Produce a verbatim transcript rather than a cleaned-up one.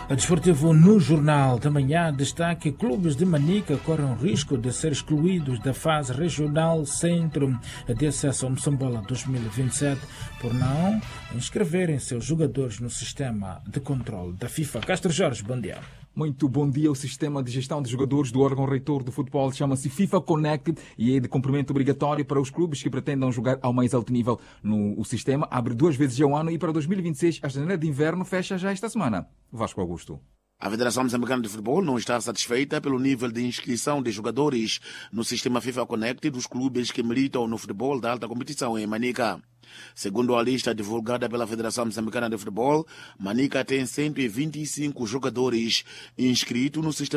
A Desportivo no Jornal da Manhã destaca que clubes de Manica correm o risco de ser excluídos da fase regional Centro de Acesso ao Moçambola dois mil e vinte e sete por não inscreverem seus jogadores no sistema de controle da FIFA. Castro Jorge, bom dia. Muito bom dia. O sistema de gestão de jogadores do órgão reitor do futebol chama-se FIFA Connect e é de cumprimento obrigatório para os clubes que pretendam jogar ao mais alto nível no o sistema. Abre duas vezes ao ano e para dois mil e vinte e seis a janela de inverno fecha já esta semana. Vasco Augusto. A Federação Moçambicana de Futebol não está satisfeita pelo nível de inscrição de jogadores no sistema FIFA Connect dos clubes que militam no futebol da alta competição em Manica. Segundo a lista divulgada pela Federação Moçambicana de Futebol, Manica tem cento e vinte e cinco jogadores inscritos no sistema